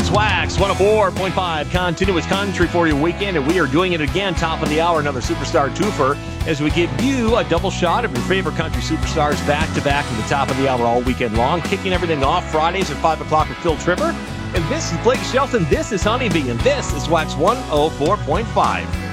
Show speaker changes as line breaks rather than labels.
It's Wax 104.5 Continuous Country for your weekend, and we are doing it again, top of the hour, another Superstar Twofer, as we give you a double shot of your favorite country superstars back-to-back at the top of the hour all weekend long, kicking everything off Fridays at 5 o'clock with Phil Tripper. And this is Blake Shelton, this is Honeybee, and this is Wax 104.5.